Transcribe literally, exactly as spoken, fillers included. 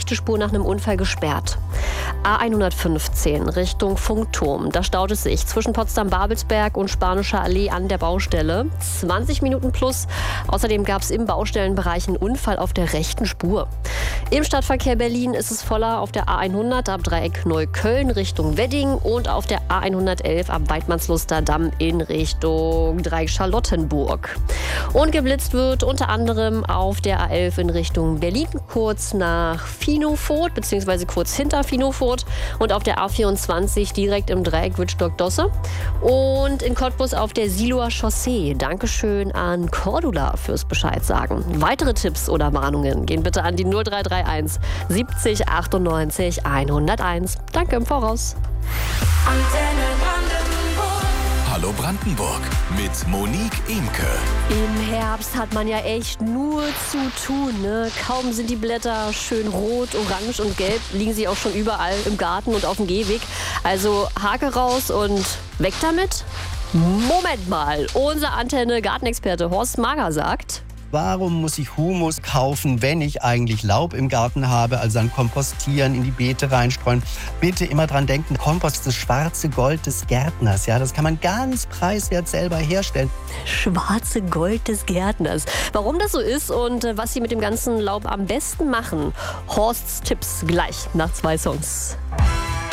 rechte Spur nach einem Unfall gesperrt. A hundertfünfzehn Richtung Funkturm. Da staut es sich zwischen Potsdam-Babelsberg und Spanischer Allee an der Baustelle. zwanzig Minuten plus. Außerdem gab es im Baustellenbereich einen Unfall auf der rechten Spur. Im Stadtverkehr Berlin ist es voller auf der A hundert ab Dreieck Neukölln Richtung Wedding und auf der A hundertelf ab Weidmannsluster Damm in Richtung Dreieck Charlottenburg. Und geblitzt wird unter anderem auf der A elf in Richtung Berlin, kurz nach Finofurt bzw. kurz hinter Finofurt und auf der A vierundzwanzig direkt im Dreieck Wittstock-Dosse und in Cottbus auf der Siloer Chaussee. Dankeschön an Cordula fürs Bescheid sagen. Weitere Tipps oder Warnungen gehen bitte an die null drei drei eins siebzig achtundneunzig hunderteins. Danke im Voraus. Antenne Brandenburg. Hallo Brandenburg mit Monique Imke. Im Herbst hat man ja echt nur zu tun, ne? Kaum sind die Blätter schön rot, orange und gelb, liegen sie auch schon überall im Garten und auf dem Gehweg. Also Hake raus und weg damit. Moment mal, unser Antenne-Gartenexperte Horst Mager sagt: Warum muss ich Humus kaufen, wenn ich eigentlich Laub im Garten habe, also dann kompostieren, in die Beete reinstreuen? Bitte immer dran denken, Kompost ist das schwarze Gold des Gärtners. Ja, das kann man ganz preiswert selber herstellen. Schwarze Gold des Gärtners. Warum das so ist und was Sie mit dem ganzen Laub am besten machen, Horsts Tipps gleich nach zwei Songs.